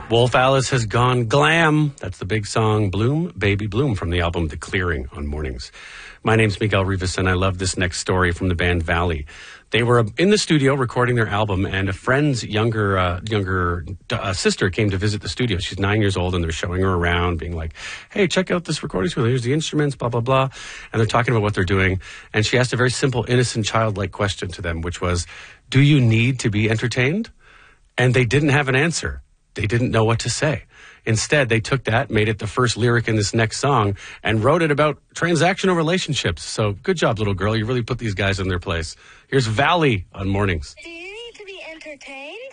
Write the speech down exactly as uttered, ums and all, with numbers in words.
Wolf Alice has gone glam. That's the big song, Bloom, Baby Bloom, from the album The Clearing on Mornings. My name's Miguel Rivas, and I love this next story from the band Valley. They were in the studio recording their album, and a friend's younger uh, younger uh, sister came to visit the studio. She's nine years old, and they're showing her around, being like, hey, check out this recording studio. Here's the instruments, blah, blah, blah. And they're talking about what they're doing. And she asked a very simple, innocent, childlike question to them, which was, do you need to be entertained? And they didn't have an answer. They didn't know what to say. Instead, they took that, made it the first lyric in this next song, and wrote it about transactional relationships. So good job, little girl. You really put these guys in their place. Here's Valley on Mornings. Do you need to be entertained?